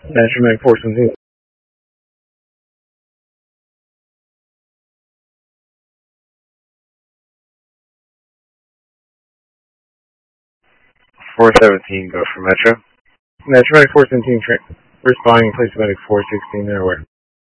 Metro Medic 417. 417, go for Metro. Metro Medic 417, responding, please Medic 416, they're aware.